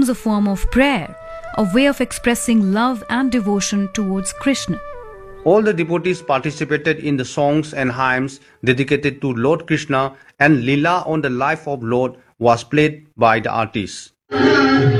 a form of prayer, a way of expressing love and devotion towards Krishna. All the devotees participated in the songs and hymns dedicated to Lord Krishna, and Leela on the life of Lord was played by the artists.